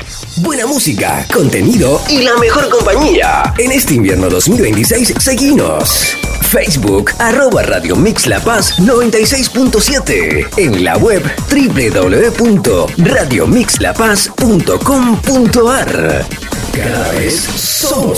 Buena música, contenido y la mejor compañía. En este invierno 2026, seguinos. Facebook, @Radio Mix La Paz 96.7. En la web www.radiomixlapaz.com.ar. Cada vez somos